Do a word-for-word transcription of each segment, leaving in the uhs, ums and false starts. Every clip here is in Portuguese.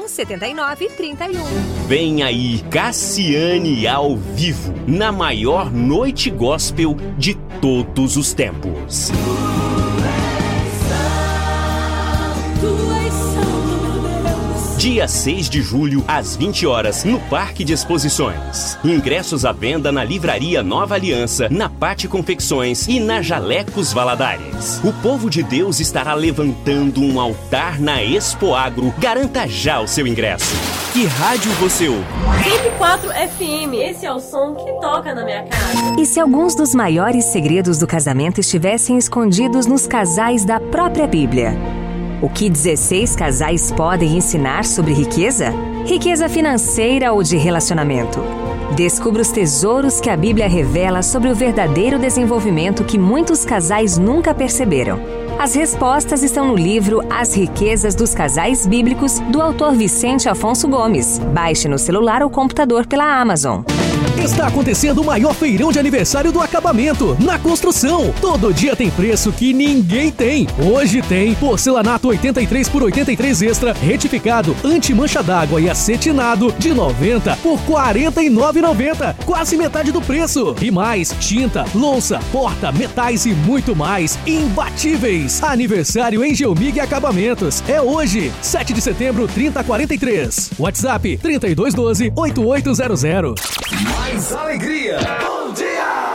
setenta e nove, trinta e um. Vem aí Cassiane ao vivo, na maior noite gospel de todos os tempos. Dia seis de julho, às vinte horas, no Parque de Exposições. Ingressos à venda na Livraria Nova Aliança, na Pátio Confecções e na Jalecos Valadares. O povo de Deus estará levantando um altar na Expo Agro. Garanta já o seu ingresso. Que rádio você ouve? cento e quatro F M, esse é o som que toca na minha casa. E se alguns dos maiores segredos do casamento estivessem escondidos nos casais da própria Bíblia? O que dezesseis casais podem ensinar sobre riqueza? Riqueza financeira ou de relacionamento? Descubra os tesouros que a Bíblia revela sobre o verdadeiro desenvolvimento que muitos casais nunca perceberam. As respostas estão no livro As Riquezas dos Casais Bíblicos, do autor Vicente Afonso Gomes. Baixe no celular ou computador pela Amazon. Está acontecendo o maior feirão de aniversário do acabamento, na construção. Todo dia tem preço que ninguém tem. Hoje tem porcelanato oitenta e três por oitenta e três extra, retificado, anti-mancha d'água e acetinado de noventa por quarenta e nove reais e noventa centavos. Quase metade do preço. E mais, tinta, louça, porta, metais e muito mais. Imbatíveis. Aniversário em Geomig Acabamentos. É hoje, sete de setembro, trinta quarenta e três. WhatsApp trinta e dois doze, oitenta e oito zero zero. Mais alegria! Bom dia!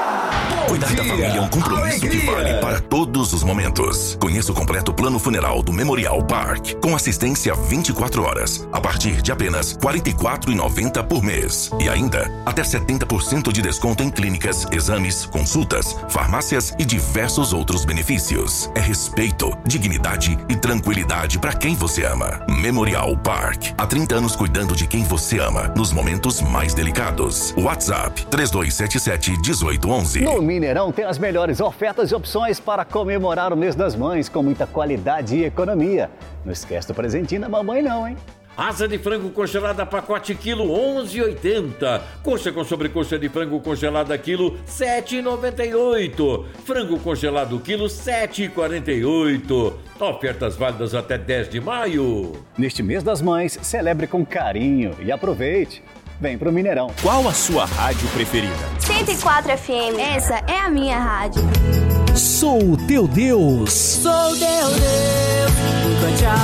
Bom Cuidar dia. da família é um compromisso Alegria. que vale para todos os momentos. Conheça o completo plano funeral do Memorial Park, com assistência vinte e quatro horas, a partir de apenas quarenta e quatro reais e noventa centavos por mês. E ainda, até setenta por cento de desconto em clínicas, exames, consultas, farmácias e diversos outros benefícios. É respeito, dignidade e tranquilidade para quem você ama. Memorial Park. Há trinta anos cuidando de quem você ama, nos momentos mais delicados. WhatsApp três dois sete sete, um oito um um. No Mineirão tem as melhores ofertas e opções para comemorar o mês das mães com muita qualidade e economia. Não esquece do presentinho da mamãe não, hein? Asa de frango congelada pacote quilo onze reais e oitenta centavos. Coxa com sobrecoxa de frango congelada quilo sete reais e noventa e oito centavos. Frango congelado quilo sete reais e quarenta e oito centavos. Ofertas válidas até dez de maio. Neste mês das mães, celebre com carinho e aproveite. Vem pro Mineirão. Qual a sua rádio preferida? cento e quatro F M. Essa é a minha rádio. Sou o teu Deus. Sou teu Deus, nunca te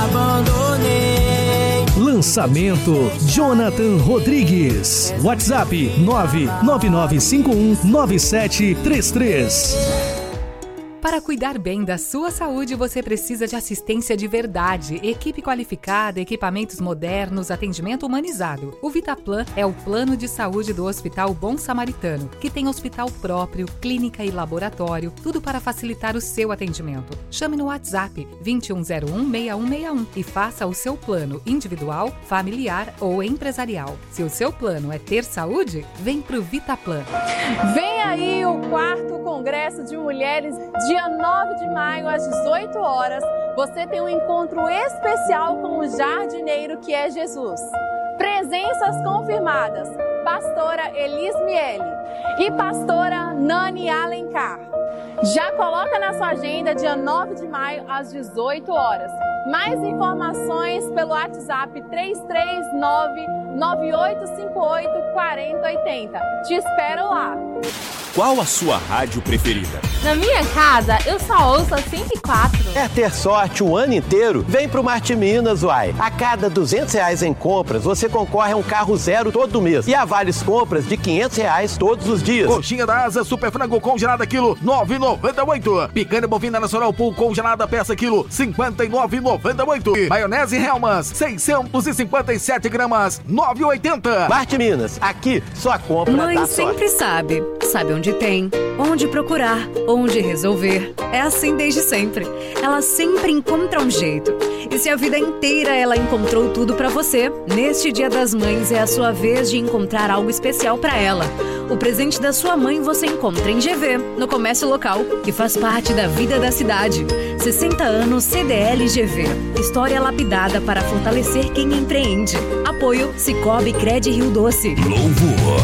abandonei. Lançamento Jonathan Rodrigues. WhatsApp nove nove nove cinco um nove sete três três. Para cuidar bem da sua saúde, você precisa de assistência de verdade, equipe qualificada, equipamentos modernos, atendimento humanizado. O Vitaplan é o plano de saúde do Hospital Bom Samaritano, que tem hospital próprio, clínica e laboratório, tudo para facilitar o seu atendimento. Chame no WhatsApp dois um zero um, seis um seis um e faça o seu plano individual, familiar ou empresarial. Se o seu plano é ter saúde, vem pro Vitaplan. Vem aí o quarto Congresso de Mulheres, dia nove de maio, às dezoito horas, você tem um encontro especial com o jardineiro que é Jesus. Presenças confirmadas, pastora Elis Miele e pastora Nani Alencar. Já coloca na sua agenda, dia nove de maio, às dezoito horas. Mais informações pelo WhatsApp três três nove, nove oito cinco oito, quatro zero oito zero. Te espero lá. Qual a sua rádio preferida? Na minha casa, eu só ouço a cento e quatro. É ter sorte o ano inteiro? Vem pro Marte Minas, uai. A cada duzentos reais em compras, você concorre a um carro zero todo mês. E a vales compras de quinhentos reais todos os dias. Coxinha da Asa Super Frango congelada quilo nove reais e noventa e oito centavos. Picanha bovina nacional Pool congelada peça quilo cinquenta e nove reais e noventa e oito centavos. Maionese Hellmann's seiscentos e cinquenta e sete gramas nove reais e oitenta centavos. Marte Minas, aqui só compra Mãe da sempre sorte. sabe. Sabe onde tem, onde procurar, onde resolver. É assim desde sempre. Ela sempre encontra um jeito. E se a vida inteira ela encontrou tudo pra você, neste Dia das Mães é a sua vez de encontrar algo especial pra ela. O presente da sua mãe você encontra em G V, no comércio local, que faz parte da vida da cidade. sessenta anos C D L G V. História lapidada para fortalecer quem empreende. Apoio Cicobi Cred Rio Doce. Louvor.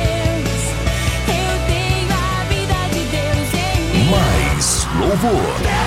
Mais louvor.